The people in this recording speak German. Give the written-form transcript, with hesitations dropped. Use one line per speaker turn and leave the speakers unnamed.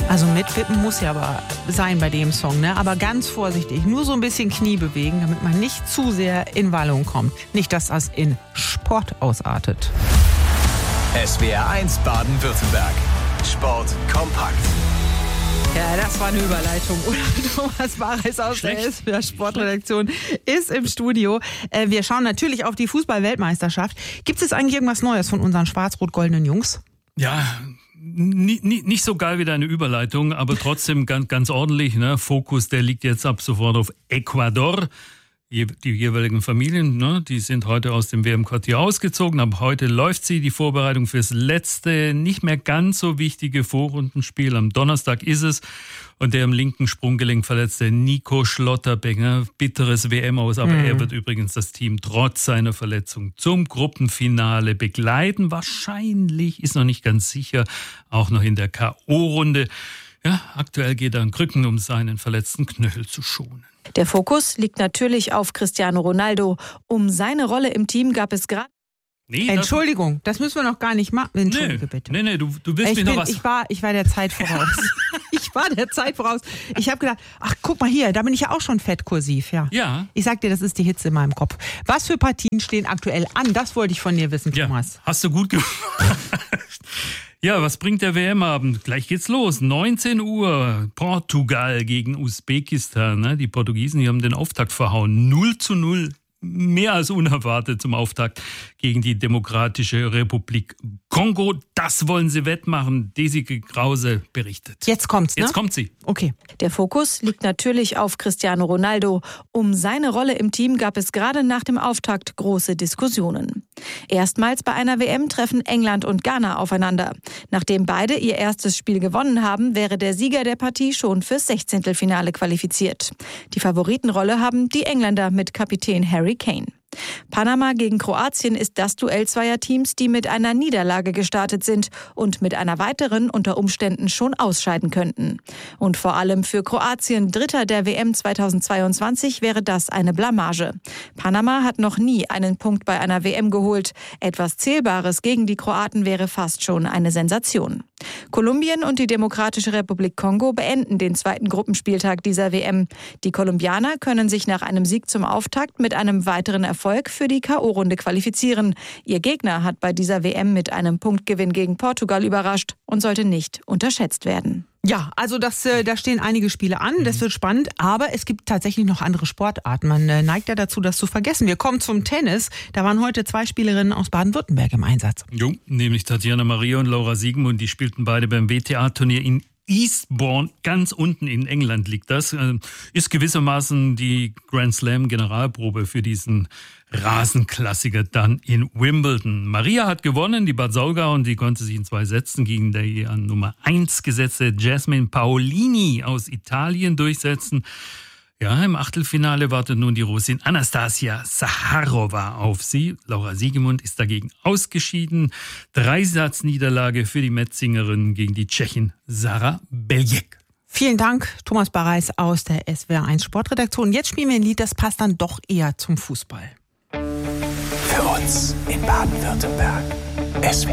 Also mitwippen muss ja aber sein bei dem Song, ne? Aber ganz vorsichtig, nur so ein bisschen Knie bewegen, damit man nicht zu sehr in Wallung kommt. Nicht, dass das in Sport ausartet.
SWR 1 Baden-Württemberg. Sport kompakt.
Ja, das war eine Überleitung, oder? Thomas Bareis aus der SWR Sportredaktion ist im Studio. Wir schauen natürlich auf die Fußball-Weltmeisterschaft. Gibt es eigentlich irgendwas Neues von unseren schwarz-rot-goldenen Jungs?
Ja, nicht so geil wie deine Überleitung, aber trotzdem ganz ordentlich. Ne? Fokus, der liegt jetzt ab sofort auf Ecuador. Die jeweiligen Familien, ne, die sind heute aus dem WM-Quartier ausgezogen. Ab heute läuft die Vorbereitung fürs letzte, nicht mehr ganz so wichtige Vorrundenspiel. Am Donnerstag ist es. Und der im linken Sprunggelenk verletzte Nico Schlotterbeck, bitteres WM aus. Aber er wird übrigens das Team trotz seiner Verletzung zum Gruppenfinale begleiten. Wahrscheinlich, ist noch nicht ganz sicher, auch noch in der K.O.-Runde. Ja, aktuell geht er an Krücken, um seinen verletzten Knöchel zu schonen.
Der Fokus liegt natürlich auf Cristiano Ronaldo. Um seine Rolle im Team gab es gerade...
Entschuldigung, das müssen wir noch gar nicht machen. Entschuldige bitte.
Nee, du willst mir noch was...
Ich war der Zeit voraus. Ich habe gedacht, ach guck mal hier, da bin ich ja auch schon fettkursiv. Ja. Ich sag dir, das ist die Hitze in meinem Kopf. Was für Partien stehen aktuell an? Das wollte ich von dir wissen, Thomas.
Ja, hast du gut gemacht. Ja, was bringt der WM-Abend? Gleich geht's los. 19 Uhr, Portugal gegen Usbekistan. Ne? Die Portugiesen, die haben den Auftakt verhauen. 0:0, mehr als unerwartet zum Auftakt gegen die Demokratische Republik Kongo. Das wollen sie wettmachen. Desike Krause berichtet.
Jetzt kommt's, ne?
Jetzt kommt sie.
Okay.
Der Fokus liegt natürlich auf Cristiano Ronaldo. Um seine Rolle im Team gab es gerade nach dem Auftakt große Diskussionen. Erstmals bei einer WM treffen England und Ghana aufeinander. Nachdem beide ihr erstes Spiel gewonnen haben, wäre der Sieger der Partie schon fürs 16. qualifiziert. Die Favoritenrolle haben die Engländer mit Kapitän Harry Kane. Panama gegen Kroatien ist das Duell zweier Teams, die mit einer Niederlage gestartet sind und mit einer weiteren unter Umständen schon ausscheiden könnten. Und vor allem für Kroatien, Dritter der WM 2022, wäre das eine Blamage. Panama hat noch nie einen Punkt bei einer WM geholt. Etwas Zählbares gegen die Kroaten wäre fast schon eine Sensation. Kolumbien und die Demokratische Republik Kongo beenden den zweiten Gruppenspieltag dieser WM. Die Kolumbianer können sich nach einem Sieg zum Auftakt mit einem weiteren Erfolg für die K.O.-Runde qualifizieren. Ihr Gegner hat bei dieser WM mit einem Punktgewinn gegen Portugal überrascht und sollte nicht unterschätzt werden.
Ja, also da stehen einige Spiele an, das wird spannend, aber es gibt tatsächlich noch andere Sportarten. Man neigt ja dazu, das zu vergessen. Wir kommen zum Tennis. Da waren heute 2 Spielerinnen aus Baden-Württemberg im Einsatz.
Jo, nämlich Tatjana Maria und Laura Siegemund, die spielten beide beim WTA-Turnier in Eastbourne, ganz unten in England liegt das. Ist gewissermaßen die Grand Slam Generalprobe für diesen Rasenklassiker dann in Wimbledon. Maria hat gewonnen, die Bad Saulgau, und die konnte sich in 2 Sätzen gegen die an Nummer 1 gesetzte Jasmine Paolini aus Italien durchsetzen. Ja, im Achtelfinale wartet nun die Russin Anastasia Sacharowa auf sie. Laura Siegemund ist dagegen ausgeschieden. 3-Satz-Niederlage für die Metzingerin gegen die Tschechin Sara Beljek.
Vielen Dank, Thomas Bareis aus der SWR 1 Sportredaktion. Jetzt spielen wir ein Lied, das passt dann doch eher zum Fußball.
Für uns in Baden-Württemberg.